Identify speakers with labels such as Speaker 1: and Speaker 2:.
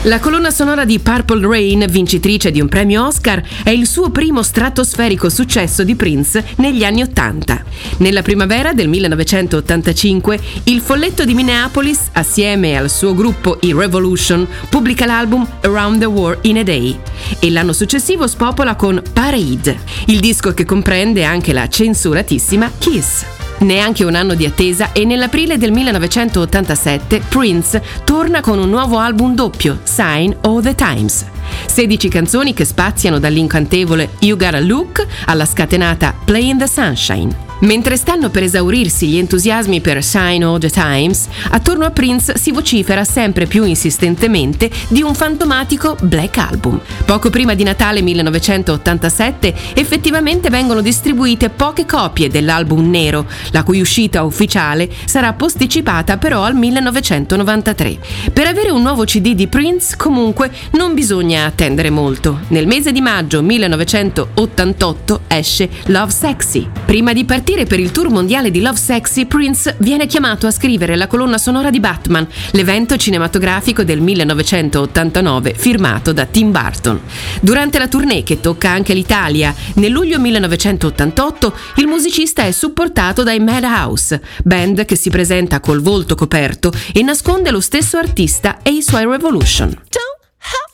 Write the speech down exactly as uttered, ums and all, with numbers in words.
Speaker 1: La colonna sonora di Purple Rain, vincitrice di un premio Oscar, è il suo primo stratosferico successo di Prince negli anni Ottanta. Nella primavera del millenovecentottantacinque, il folletto di Minneapolis, assieme al suo gruppo i Revolution, pubblica l'album Around the World in a Day e l'anno successivo spopola con Parade, il disco che comprende anche la censuratissima Kiss. Neanche un anno di attesa e nell'aprile del millenovecentottantasette Prince torna con un nuovo album doppio, Sign of the Times. sedici canzoni che spaziano dall'incantevole You Gotta Look alla scatenata Play in the Sunshine. Mentre stanno per esaurirsi gli entusiasmi per Sign of the Times, attorno a Prince si vocifera sempre più insistentemente di un fantomatico Black Album. Poco prima di Natale millenovecentottantasette effettivamente vengono distribuite poche copie dell'album nero, la cui uscita ufficiale sarà posticipata però al millenovecentonovantatré. Per avere un nuovo C D di Prince comunque non bisogna attendere molto. Nel mese di maggio millenovecentottantotto esce Love Sexy. Prima di partire per il tour mondiale di Love Sexy, Prince viene chiamato a scrivere la colonna sonora di Batman, l'evento cinematografico del millenovecentottantanove firmato da Tim Burton. Durante la tournée, che tocca anche l'Italia, nel luglio millenovecentottantotto, il musicista è supportato dai Madhouse, band che si presenta col volto coperto e nasconde lo stesso artista e i suoi Revolution.